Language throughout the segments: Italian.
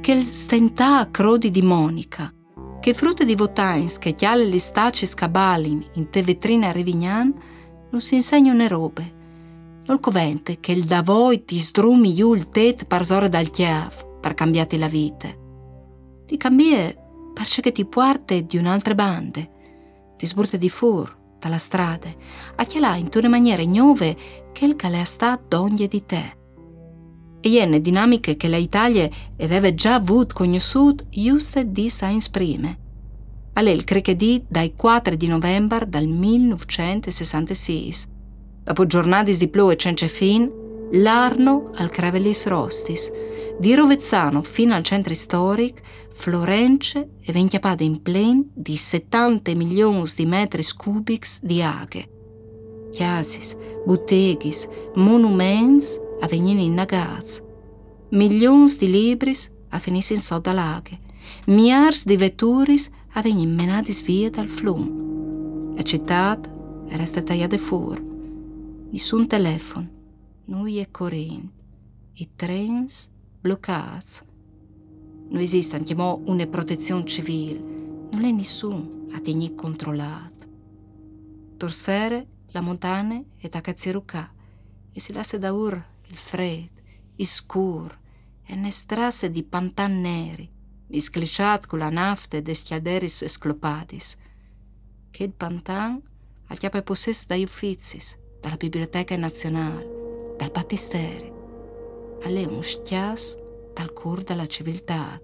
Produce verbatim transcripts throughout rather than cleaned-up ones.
che il stentà crodi di Monica, che frutte di votains che chiale li staci scabalin in te vetrine a Revignan, non si insegnano ne robe. Non covente che il da voi ti sdrumi giù il tet parzore dal chiav per cambiati la vita. Ti cambie perché che ti parte di un'altra bande, ti sburte di fur dalla strada, a chialà in una maniera nuove che il che le sta d'ogni di te. E iene dinamiche che l'Italia aveva già avuto conosciuto giuste di sa insprime. A lei il crekedì dai quattro di novembre del millenovecentosessantasei. Dopo giornate di ploe senza fin, l'Arno al Cravelis Rostis, di Rovezzano fino al centro storico, Florence e venchiapada in plen di settanta milioni di metri cubici di aghe. Chiasis, botteghis, monuments a venire innagats, milioni di libri a finire in sotto all'aghe, miliardi di vetturis a venire menati via dal flum. La città era stata tagliata fuori. Nessun telefono, noi e corrente, i treni bloccati. Non esiste anche una protezione civile, non è nessuno a tenere controllato. Torsere la montagna è a cazzirucà e si lascia da ur il freddo, il scuro e ne strasse di pantan neri, misclicciati con la nafta dei schiaderis sclopadis. Che il pantan ha chiappa possesso dagli uffizi, dalla Biblioteca Nazionale, dal Battisteri. A lei uno schias dal cor della civiltà.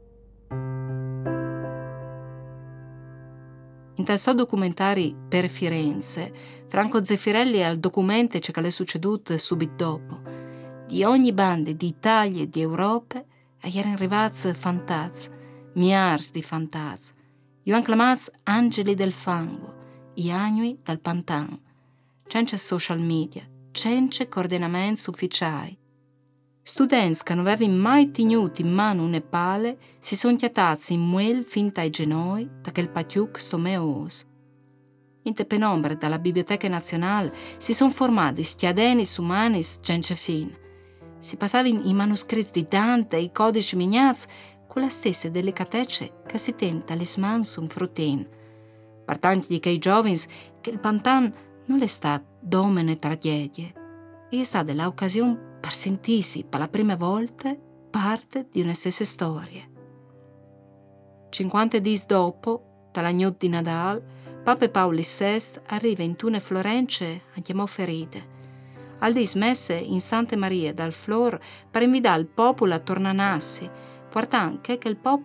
In tal suo documentari per Firenze, Franco Zeffirelli al documento ciò che le è succeduto subito dopo. Di ogni bande d'Italia e di Europa erano arrivati fantaz, miliardi di fantaz. Io hanno chiamati angeli del fango, gli agnui dal pantan. Senza social media, senza coordinamenti ufficiali. Studenti che non avevano mai tenuto in mano un pale si sono chiatati in muel fin dai genoi da quel patiuc stomeos. In te penombra dalla Biblioteca Nazionale si sono formati stiadeni umani senza fin. Si passavano i manoscritti di Dante e i codici mignaz con la stessa delicatezza che si tenta l'isman su un fruttin. Partanti di quei giovani che il pantan non è stato domene tragedie, è stata l'occasione per sentirsi per la prima volta parte di una stessa storia. cinquanta giorni dopo, dalla notte di Nadal, Papa Paolo sesto arriva in Tune Florence a chiamare ferite. Al dismesse in Santa Maria dal Flor per invitare il popolo a tornare, portando che il popolo